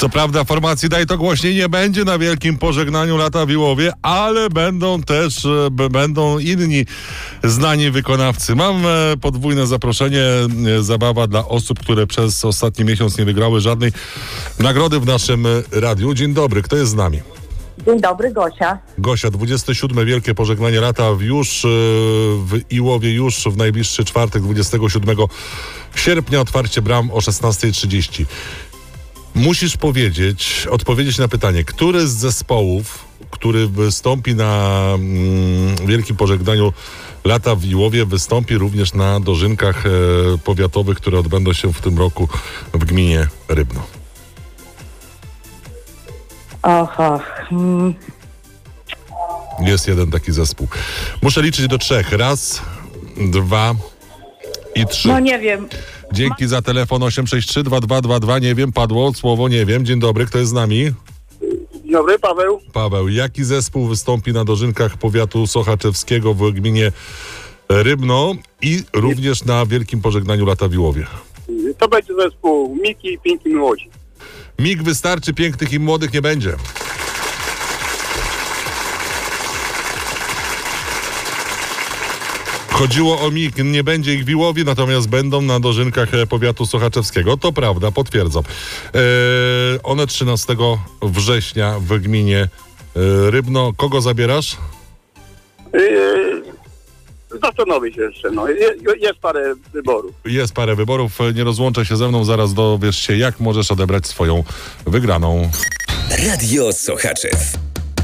Co prawda formacji Daj to głośniej nie będzie na wielkim pożegnaniu lata w Iłowie, ale będą inni znani wykonawcy. Mam podwójne zaproszenie, zabawa dla osób, które przez ostatni miesiąc nie wygrały żadnej nagrody w naszym radiu. Dzień dobry, kto jest z nami? Dzień dobry, Gosia. Gosia, 27. Wielkie pożegnanie lata już w Iłowie, już w najbliższy czwartek, 27 sierpnia, otwarcie bram o 16:30. Musisz odpowiedzieć na pytanie, który z zespołów, który wystąpi na wielkim pożegnaniu lata w Iłowie, wystąpi również na dożynkach powiatowych, które odbędą się w tym roku w gminie Rybno. Jest jeden taki zespół. Muszę liczyć do 3. 1, 2 i 3. No nie wiem. Dzięki za telefon 863-2222. Nie wiem, padło słowo nie wiem. Dzień dobry, kto jest z nami? Dzień dobry, Paweł. Paweł, jaki zespół wystąpi na dożynkach powiatu sochaczewskiego w gminie Rybno i również na wielkim pożegnaniu lata w Iłowie? To będzie zespół Miki i Piękni Młodzi. Mig wystarczy, pięknych i młodych nie będzie. Chodziło o mig, nie będzie ich w Iłowie, natomiast będą na dożynkach powiatu sochaczewskiego. To prawda, potwierdzam. One 13 września w gminie Rybno. Kogo zabierasz? Zastanowię się jeszcze, no. Jest parę wyborów. Jest parę wyborów. Nie rozłączaj się ze mną, zaraz dowiesz się, jak możesz odebrać swoją wygraną. Radio Sochaczew.